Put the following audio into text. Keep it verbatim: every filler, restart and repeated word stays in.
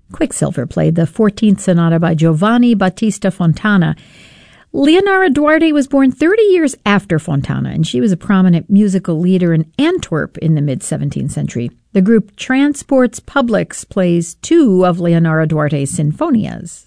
Quicksilver played the fourteenth Sonata by Giovanni Battista Fontana. Leonora Duarte was born thirty years after Fontana, and she was a prominent musical leader in Antwerp in the mid-seventeenth century. The group Transports Publics plays two of Leonora Duarte's sinfonias.